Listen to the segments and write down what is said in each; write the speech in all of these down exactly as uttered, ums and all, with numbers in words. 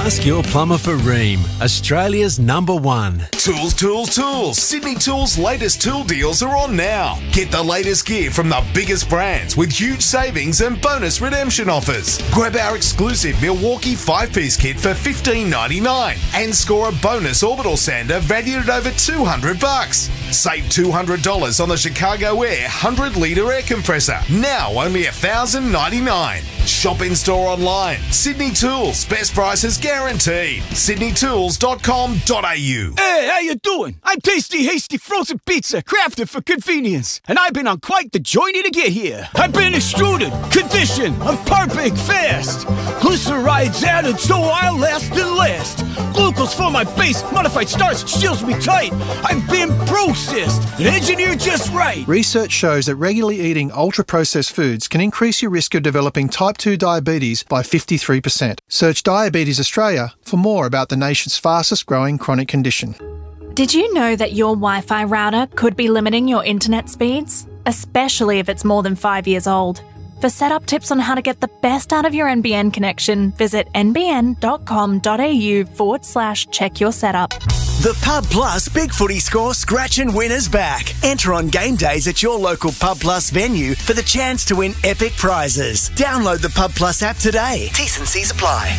Ask your plumber for Rheem, Australia's number one. Tools, tools, tools. Sydney Tools' latest tool deals are on now. Get the latest gear from the biggest brands with huge savings and bonus redemption offers. Grab our exclusive Milwaukee five-piece kit for fifteen ninety-nine and score a bonus orbital sander valued at over two hundred bucks. Save two hundred dollars on the Chicago Air one hundred litre air compressor, now only one thousand ninety-nine dollars. Shop in store online. Sydney Tools, best prices guaranteed. sydney tools dot com dot a u. Hey, how you doing? I'm Tasty Hasty Frozen Pizza, crafted for convenience, and I've been on quite the journey to get here. I've been extruded, conditioned, I'm perfect fast. Glycerides added so I'll last and last. Glucose for my base, modified starch seals me tight. I've been processed and engineered just right. Research shows that regularly eating ultra-processed foods can increase your risk of developing type two diabetes by fifty-three percent. Search Diabetes Australia for more about the nation's fastest growing chronic condition. Did you know that your Wi-Fi router could be limiting your internet speeds? Especially if it's more than five years old. For setup tips on how to get the best out of your N B N connection, visit nbn.com.au forward slash check your setup. The Pub Plus Big Footy Score Scratch and Winner's back. Enter on game days at your local Pub Plus venue for the chance to win epic prizes. Download the Pub Plus app today. T's and C's apply.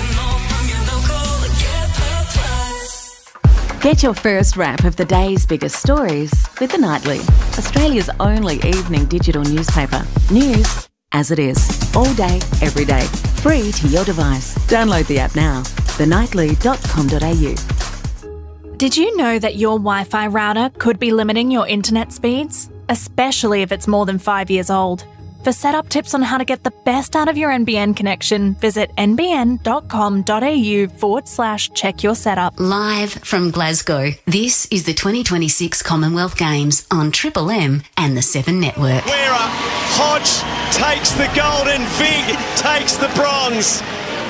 Get your first wrap of the day's biggest stories with The Nightly, Australia's only evening digital newspaper. News as it is, all day, every day, free to your device. Download the app now, the nightly dot com dot a u. Did you know that your Wi-Fi router could be limiting your internet speeds? Especially if it's more than five years old. For setup tips on how to get the best out of your N B N connection, visit nbn.com.au forward slash check your setup. Live from Glasgow, this is the twenty twenty-six Commonwealth Games on Triple M and the Seven Network. Where Hodge takes the gold and Vig takes the bronze.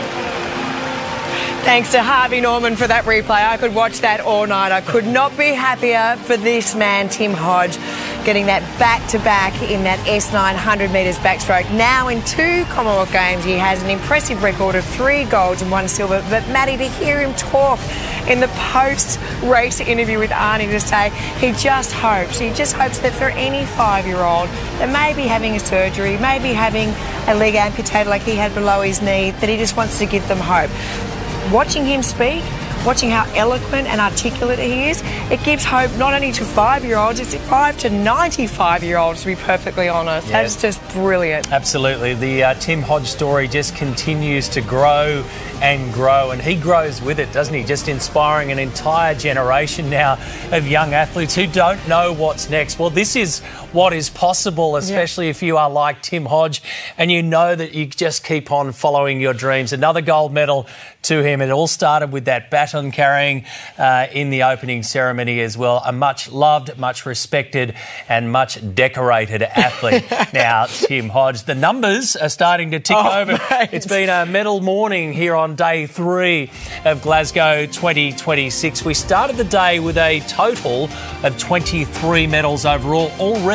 Thanks to Harvey Norman for that replay. I could watch that all night. I could not be happier for this man, Tim Hodge, getting that back-to-back in that S nine hundred metres backstroke. Now in two Commonwealth Games, he has an impressive record of three golds and one silver. But, Maddie, to hear him talk in the post-race interview with Arnie to say he just hopes, he just hopes that for any five-year-old that may be having a surgery, maybe having a leg amputated like he had below his knee, that he just wants to give them hope. Watching him speak, watching how eloquent and articulate he is, it gives hope not only to five-year-olds, it's five to ninety-five-year-olds, to be perfectly honest. Yeah. That's just brilliant. Absolutely. The uh, Tim Hodge story just continues to grow and grow, and he grows with it, doesn't he? Just inspiring an entire generation now of young athletes who don't know what's next. Well, this is what is possible, especially yeah. if you are like Tim Hodge and you know that you just keep on following your dreams. Another gold medal to him. It all started with that baton carrying uh, in the opening ceremony as well. A much loved, much respected and much decorated athlete. Now, Tim Hodge. The numbers are starting to tick oh, over. Mate. It's been a medal morning here on day three of Glasgow twenty twenty-six. We started the day with a total of twenty-three medals overall already.